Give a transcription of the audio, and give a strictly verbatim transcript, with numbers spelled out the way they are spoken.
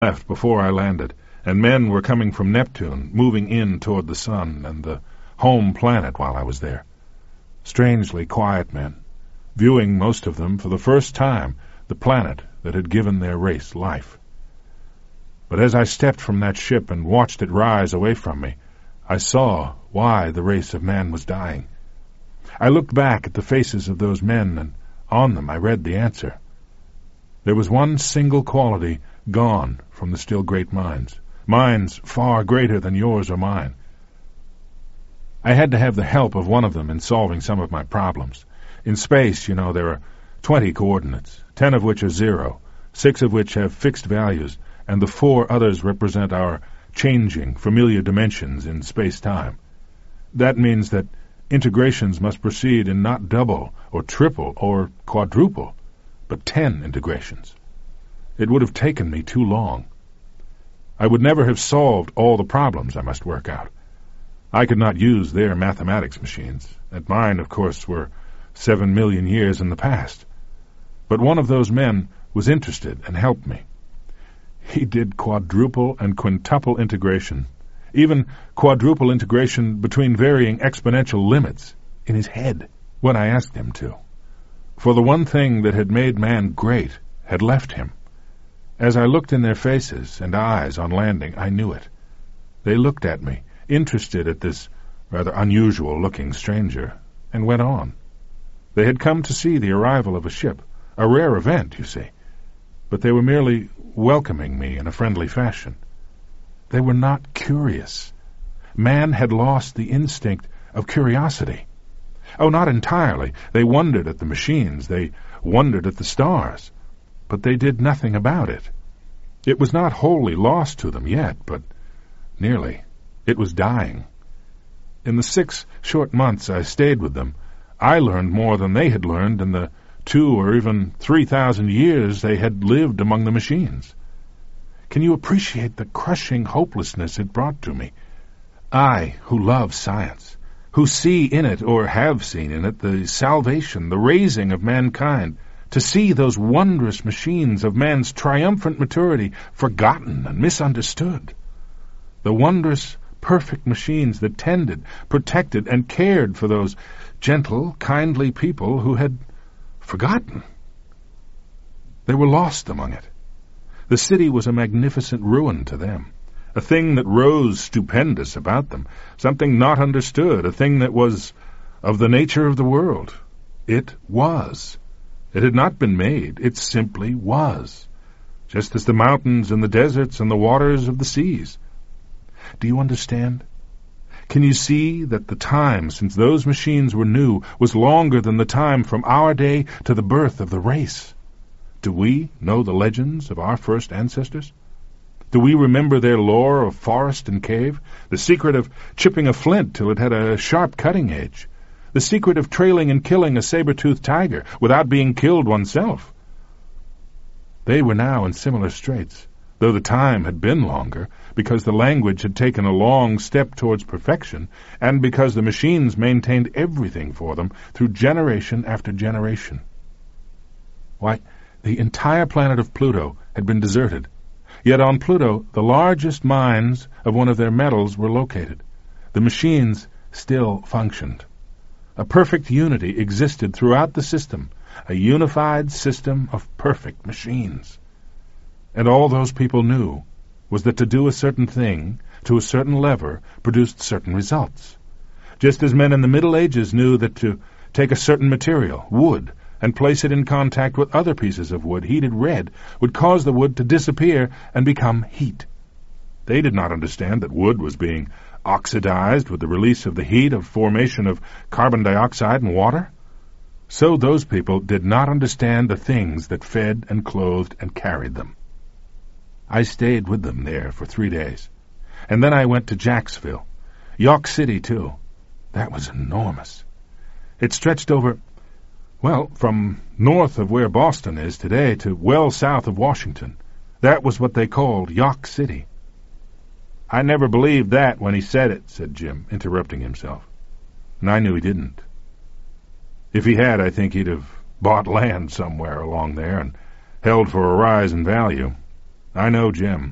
left before I landed, and men were coming from Neptune, moving in toward the sun and the home planet while I was there. Strangely quiet men, viewing, most of them, for the first time, the planet that had given their race life. But as I stepped from that ship and watched it rise away from me, I saw why the race of man was dying. I looked back at the faces of those men, and on them I read the answer. There was one single quality gone from the still great minds, minds far greater than yours or mine. I had to have the help of one of them in solving some of my problems. In space, you know, there are twenty coordinates, ten of which are zero, six of which have fixed values, and the four others represent our changing, familiar dimensions in space-time. That means that integrations must proceed in not double or triple or quadruple, but ten integrations. It would have taken me too long. I would never have solved all the problems I must work out. I could not use their mathematics machines, and mine, of course, were seven million years in the past. But one of those men was interested and helped me. He did quadruple and quintuple integration, even quadruple integration between varying exponential limits, in his head, when I asked him to. For the one thing that had made man great had left him. As I looked in their faces and eyes on landing, I knew it. They looked at me, interested at this rather unusual-looking stranger, and went on. They had come to see the arrival of a ship, a rare event, you see, but they were merely welcoming me in a friendly fashion. They were not curious. Man had lost the instinct of curiosity. Oh, not entirely. They wondered at the machines, they wondered at the stars, but they did nothing about it. It was not wholly lost to them yet, but nearly. It was dying. In the six short months I stayed with them, I learned more than they had learned in the two or even three thousand years they had lived among the machines. Can you appreciate the crushing hopelessness it brought to me? I, who love science, who see in it, or have seen in it, the salvation, the raising of mankind, to see those wondrous machines of man's triumphant maturity forgotten and misunderstood. The wondrous, perfect machines that tended, protected, and cared for those gentle, kindly people who had forgotten. They were lost among it. The city was a magnificent ruin to them, a thing that rose stupendous about them, something not understood, a thing that was of the nature of the world. It was. It had not been made. It simply was, just as the mountains and the deserts and the waters of the seas. Do you understand? Can you see that the time since those machines were new was longer than the time from our day to the birth of the race? Do we know the legends of our first ancestors? Do we remember their lore of forest and cave, the secret of chipping a flint till it had a sharp cutting edge, the secret of trailing and killing a saber-toothed tiger without being killed oneself? They were now in similar straits, though the time had been longer, because the language had taken a long step towards perfection, and because the machines maintained everything for them through generation after generation. Why, the entire planet of Pluto had been deserted, yet on Pluto the largest mines of one of their metals were located. The machines still functioned. A perfect unity existed throughout the system, a unified system of perfect machines. And all those people knew was that to do a certain thing, to a certain lever, produced certain results. Just as men in the Middle Ages knew that to take a certain material, wood, and place it in contact with other pieces of wood, heated red, would cause the wood to disappear and become heat. They did not understand that wood was being oxidized with the release of the heat of formation of carbon dioxide and water. So those people did not understand the things that fed and clothed and carried them. I stayed with them there for three days, and then I went to Jacksville, York City, too. That was enormous. It stretched over, well, from north of where Boston is today to well south of Washington. That was what they called York City. I never believed that when he said it, said Jim, interrupting himself. And I knew he didn't. If he had, I think he'd have bought land somewhere along there and held for a rise in value. I know Jim.